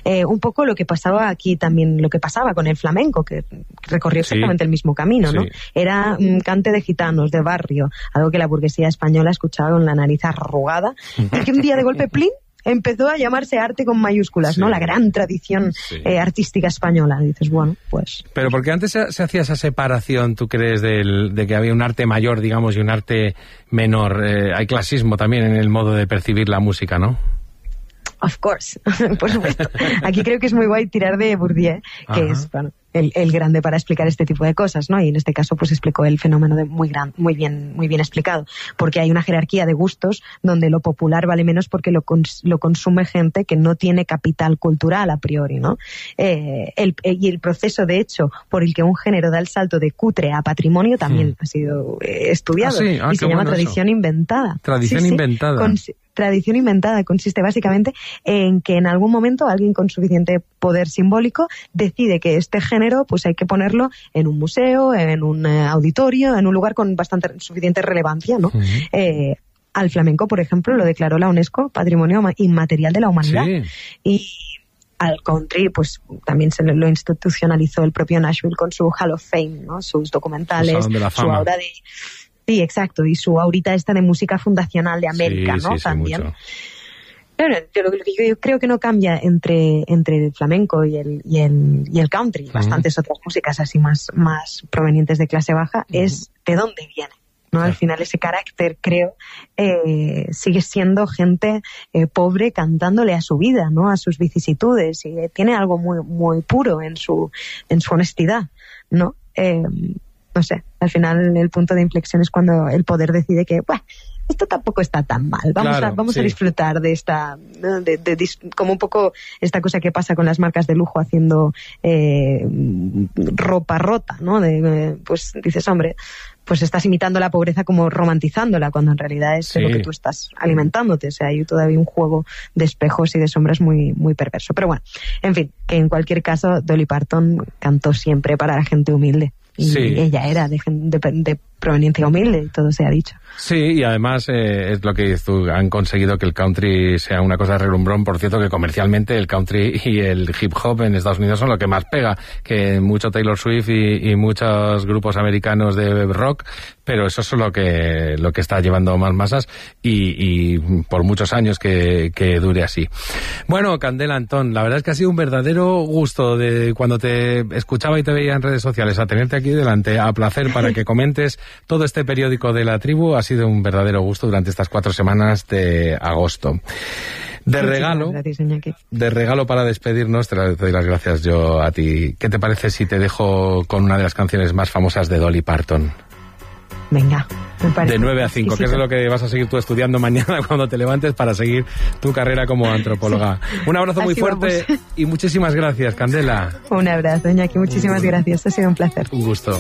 un poco lo que pasaba aquí también, lo que pasaba con el flamenco, que recorrió exactamente el mismo camino, ¿no? Era un cante de gitanos, de barrio, algo que la burguesía española escuchaba con la nariz arrugada, y que un día de golpe, ¡plin!, empezó a llamarse arte con mayúsculas, ¿no? La gran tradición artística española. Y dices, bueno, pues... Pero porque antes se hacía esa separación, ¿tú crees, de que había un arte mayor, digamos, y un arte menor? Hay clasismo también en el modo de percibir la música, ¿no? Of course, por supuesto. Aquí creo que es muy guay tirar de Bourdieu, que es, bueno, el grande para explicar este tipo de cosas, ¿no? Y en este caso pues explicó el fenómeno muy bien explicado, porque hay una jerarquía de gustos donde lo popular vale menos porque lo consume gente que no tiene capital cultural a priori, ¿no? Y el proceso, de hecho, por el que un género da el salto de cutre a patrimonio también ha sido estudiado, y se llama tradición inventada. Tradición inventada. Tradición inventada consiste básicamente en que en algún momento alguien con suficiente poder simbólico decide que este género pues hay que ponerlo en un museo, en un auditorio, en un lugar con suficiente relevancia, ¿no? Al flamenco, por ejemplo, lo declaró la UNESCO Patrimonio Inmaterial de la Humanidad. Y al country, pues también se lo institucionalizó el propio Nashville con su Hall of Fame, ¿no? Sus documentales, su aura de... Sí, exacto, y su aurita esta de música fundacional de América, ¿no? También. Claro, yo creo que no cambia entre el flamenco y el country, bastantes otras músicas así más provenientes de clase baja, es de dónde viene, ¿no? Al final ese carácter, creo, sigue siendo gente pobre cantándole a su vida, ¿no? A sus vicisitudes, y tiene algo muy puro en su honestidad, ¿no? No sé, al final el punto de inflexión es cuando el poder decide que, bueno, esto tampoco está tan mal, vamos a disfrutar de esta, como un poco esta cosa que pasa con las marcas de lujo haciendo ropa rota, ¿no? Pues dices, hombre, pues estás imitando la pobreza como romantizándola, cuando en realidad es lo que tú estás alimentándote. O sea, hay todavía un juego de espejos y de sombras muy perverso. Pero bueno, en fin, que en cualquier caso Dolly Parton cantó siempre para la gente humilde. Y ella era de proveniencia humilde, y todo se ha dicho. Sí, y además es lo que dices tú, han conseguido que el country sea una cosa de relumbrón. Por cierto, que comercialmente el country y el hip hop en Estados Unidos son lo que más pega, que mucho Taylor Swift y muchos grupos americanos de rock, pero eso es lo que está llevando más masas, y por muchos años que dure así. Bueno, Candela Antón, la verdad es que ha sido un verdadero gusto de cuando te escuchaba y te veía en redes sociales a tenerte aquí delante, a placer para que comentes todo este periódico de la tribu. Ha sido un verdadero gusto durante estas 4 semanas de agosto. De regalo para despedirnos, te doy las gracias yo a ti. ¿Qué te parece si te dejo con una de las canciones más famosas de Dolly Parton? Venga, me parece. De 9 a 5, que es lo que vas a seguir tú estudiando mañana cuando te levantes para seguir tu carrera como antropóloga. Un abrazo muy fuerte y muchísimas gracias, Candela. Un abrazo, Iñaki, muchísimas gracias. Ha sido un placer. Un gusto.